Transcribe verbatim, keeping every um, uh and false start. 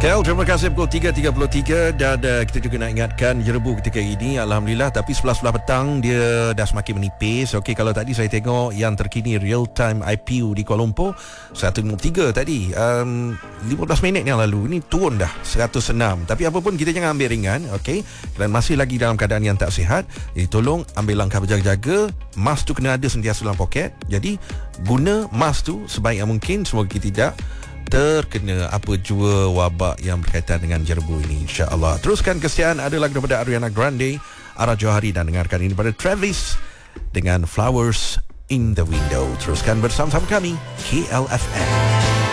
Tel, terima kasih pukul tiga tiga puluh tiga dan uh, kita juga nak ingatkan jerebu ketika ini Alhamdulillah, tapi sebelas sebelas petang dia dah semakin menipis. Okey, kalau tadi saya tengok yang terkini real time I P U di Kuala Lumpur seratus lima puluh tiga tadi, um, lima belas minit yang lalu ini turun dah seratus enam. Tapi apa pun kita jangan ambil ringan, okey, dan masih lagi dalam keadaan yang tak sihat. Jadi tolong ambil langkah berjaga-jaga. Mask tu kena ada sentiasa dalam poket. Jadi guna mask tu sebaik yang mungkin, semoga kita tidak terkena apa jua wabak yang berkaitan dengan jerebu ini, insya-Allah. Teruskan kesian, ada lagu daripada Ariana Grande, Ara Johari, dan dengarkan ini pada Travis dengan Flowers in the Window. Teruskan bersama-sama kami K L F M.